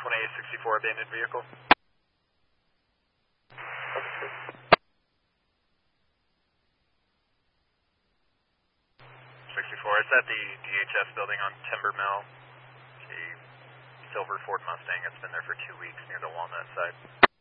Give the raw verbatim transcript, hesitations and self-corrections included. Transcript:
twenty-eight sixty-four abandoned vehicle. sixty-four, it's at the D H S building on Timber Mill. It's a silver Ford Mustang. It's been there for two weeks near the Walnut side.